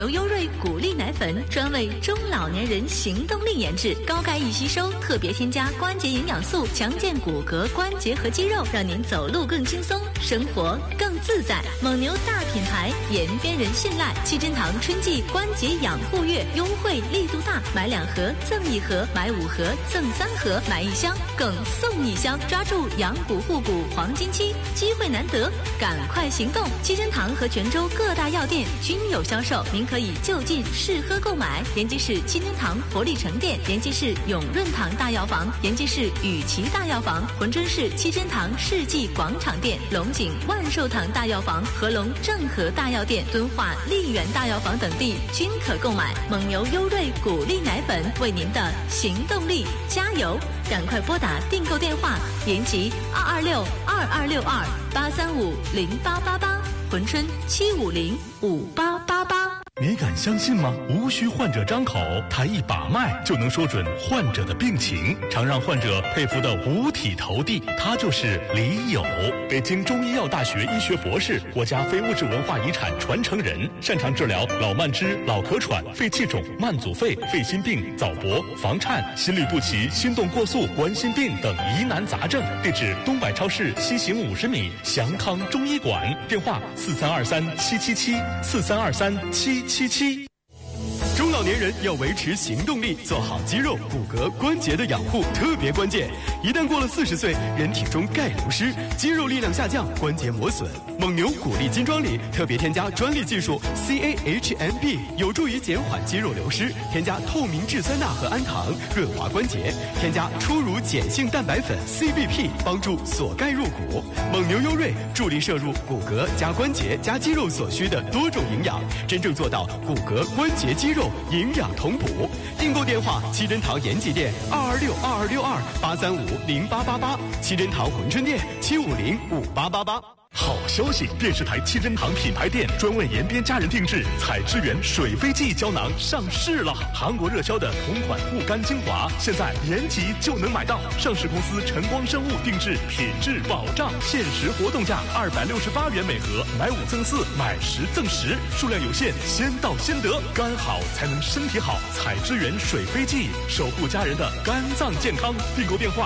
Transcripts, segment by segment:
由优瑞谷粒奶粉专为中老年人行动力研制，高钙易吸收，特别添加关节营养素，强健骨骼、关节和肌肉，让您走路更轻松，生活更自在。蒙牛大品牌，延边人信赖。七珍堂春季关节养护月优惠力度大，买2盒赠1盒，买5盒赠3盒，买1箱更送1箱。抓住养骨护骨黄金期，机会难得，赶快行动！七珍堂和泉州各大药店均有销售，您可以就近试喝购买。延吉市七珍堂活力城店，延吉市永润堂大药房，延吉市雨琦大药房，珲春市七珍堂世纪广场店，龙井万寿堂大药房、合隆正和大药店、敦化丽园大药房等地均可购买。蒙牛优瑞谷粒奶粉，为您的行动力加油！赶快拨打订购电话：延吉226-2262-835-0888，珲春750-5888。 你敢相信吗？无需患者张口，他一把脉就能说准患者的病情，常让患者佩服得五体投地。他就是李友，北京中医药大学医学博士，国家非物质文化遗产传承人，擅长治疗老慢支、老咳喘、肺气肿、慢阻肺、肺心病、早搏、房颤、心律不齐、心动过速、冠心病等疑难杂症。地址：东百超市西行50米，祥康中医馆。电话：4323-777，4323-777。 中老年人要维持行动力，做好肌肉、骨骼、关节的养护特别关键。一旦过了40岁，人体中钙流失，肌肉力量下降，关节磨损。蒙牛谷粒金装里特别添加专利技术 CAHMB， 有助于减缓肌肉流失。添加透明质酸钠和氨糖，润滑关节。添加初乳碱性蛋白粉 CBP， 帮助锁钙入骨。蒙牛优瑞助力摄入骨骼加关节加肌肉所需的多种营养，真正做到骨骼、关节、肌肉营养同补。订购电话：七珍堂延吉店226-2262-835-0888，七珍堂珲春店750-5888。 好消息！电视台七珍堂品牌店专为延边家人定制采之源水飞蓟胶囊上市了。韩国热销的同款护肝精华，现在延吉就能买到。上市公司晨光生物定制，品质保障，限时活动价268元每盒，买5赠4，买10赠10，数量有限，先到先得。肝好才能身体好，采之源水飞蓟，守护家人的肝脏健康。订购电话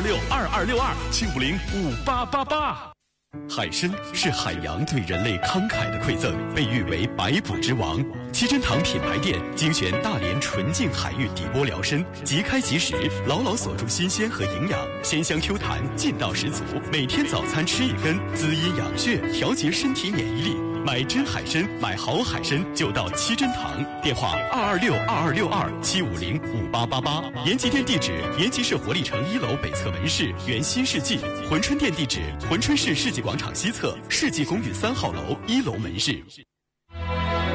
：226-2262-750-5888。 海参是海洋对人类慷慨的馈赠，被誉为百补之王。七珍堂品牌店精选大连纯净海域底波疗参，即开即食，牢牢锁住新鲜和营养，鲜香 Q 弹，劲道十足。每天早餐吃1根，滋阴养血，调节身体免疫力。买真海参，买好海参就到七珍堂。电话：226-2262-750-5888。延吉店地址：延吉市活力城1楼北侧门市原新世纪。珲春店地址：珲春市世纪广场西侧世纪公寓3号楼1楼门市。